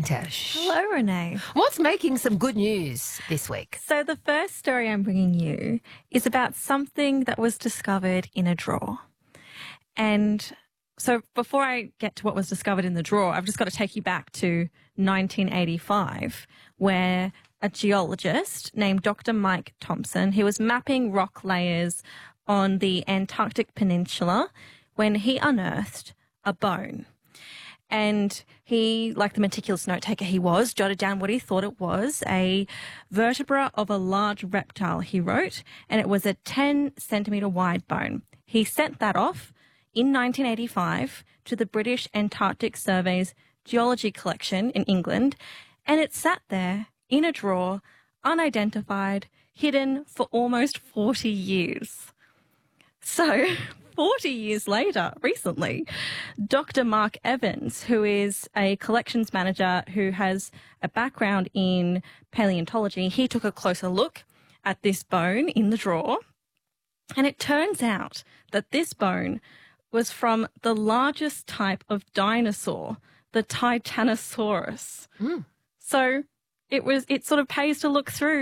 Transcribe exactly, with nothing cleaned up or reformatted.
Tash. Hello, Renee. What's making some good news this week? So the first story I'm bringing you is about something that was discovered in a drawer. And so before I get to what was discovered in the drawer, I've just got to take you back to nineteen eighty-five, where a geologist named Doctor Mike Thompson, he was mapping rock layers on the Antarctic Peninsula when he unearthed a bone. And he, like the meticulous note taker he was, jotted down what he thought it was, a vertebra of a large reptile, he wrote, and it was a ten centimetre wide bone. He sent that off in nineteen eighty-five to the British Antarctic Survey's geology collection in England, and it sat there in a drawer, unidentified, hidden for almost forty years. So forty years later, recently, Doctor Mark Evans, who is a collections manager who has a background in paleontology, he took a closer look at this bone in the drawer, and it turns out that this bone was from the largest type of dinosaur, the Titanosaurus. Mm. So it was. It sort of pays to look through